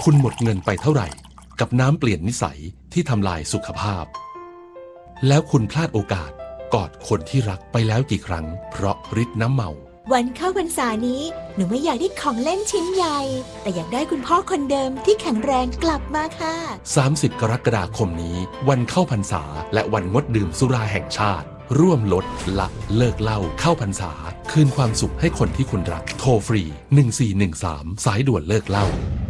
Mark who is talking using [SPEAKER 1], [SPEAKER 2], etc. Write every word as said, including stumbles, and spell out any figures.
[SPEAKER 1] คุณหมดเงินไปเท่าไหร่กับน้ำเปลี่ยนนิสัยที่ทำลายสุขภาพแล้วคุณพลาดโอกาสกอดคนที่รักไปแล้วกี่ครั้งเพราะฤทธิ์น้ำเมา
[SPEAKER 2] วันเข้าพรรษานี้หนูไม่อยากได้ของเล่นชิ้นใหญ่แต่อยากได้คุณพ่อคนเดิมที่แข็งแรงกลับมาค่ะ
[SPEAKER 1] สามสิบกรกฎาคมนี้วันเข้าพรรษาและวันงดดื่มสุราแห่งชาติร่วมลดละเลิกเหล้าเข้าพรรษาคืนความสุขให้คนที่คุณรักโทรฟรีหนึ่งสี่หนึ่งสามสายด่วนเลิกเหล้า